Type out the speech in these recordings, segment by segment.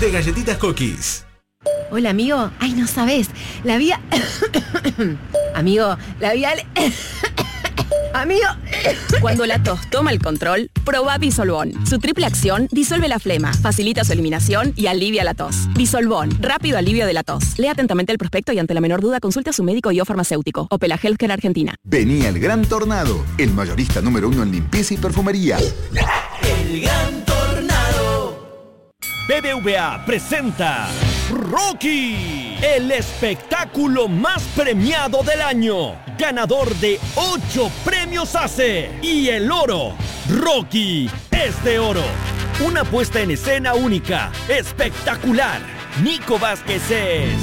de Galletitas Cookies. Hola, amigo. Ay, no sabés. La vía... Amigo, la vía... Amigo... Cuando la tos toma el control, probá Bisolbón. Su triple acción disuelve la flema, facilita su eliminación y alivia la tos. Bisolbón, rápido alivio de la tos. Lea atentamente el prospecto y ante la menor duda consulte a su médico y o farmacéutico. Opela Healthcare Argentina. Venía el Gran Tornado, el mayorista número 1 en limpieza y perfumería. El Gran Tornado. BBVA presenta Rocky, el espectáculo más premiado del año, ganador de 8 premios ACE y el oro. Rocky es de oro. Una puesta en escena única, espectacular. Nico Vázquez es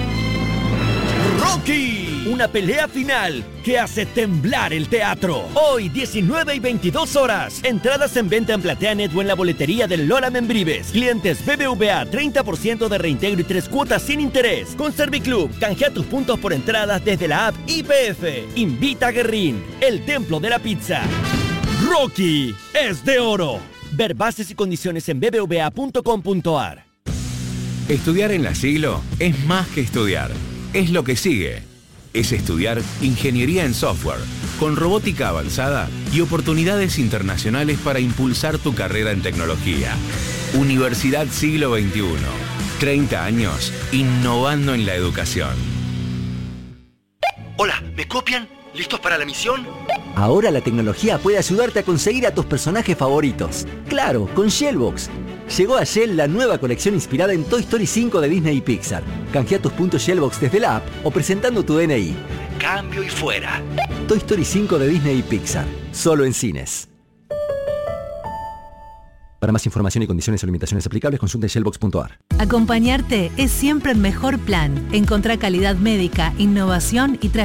Rocky, una pelea final que hace temblar el teatro. Hoy, 19 y 22 horas. Entradas en venta en PlateaNet o en la boletería del Lola Membrives. Clientes BBVA, 30% de reintegro y 3 cuotas sin interés. Con Serviclub, canjea tus puntos por entradas desde la app YPF. Invita a Guerrín, el templo de la pizza. Rocky es de oro. Ver bases y condiciones en bbva.com.ar. Estudiar en la Siglo es más que estudiar. Es lo que sigue. Es estudiar Ingeniería en Software, con robótica avanzada y oportunidades internacionales para impulsar tu carrera en tecnología. Universidad Siglo XXI. 30 años innovando en la educación. Hola, ¿me copian? ¿Listos para la misión? Ahora la tecnología puede ayudarte a conseguir a tus personajes favoritos. ¡Claro, con Shellbox! Llegó a Shell la nueva colección inspirada en Toy Story 5 de Disney y Pixar. Canjea tus puntos Shellbox desde la app o presentando tu DNI. Cambio y fuera. Toy Story 5 de Disney y Pixar. Solo en cines. Para más información y condiciones o limitaciones aplicables, consulta shellbox.ar. Acompañarte es siempre el mejor plan. Encontrá calidad médica, innovación y trayectoria.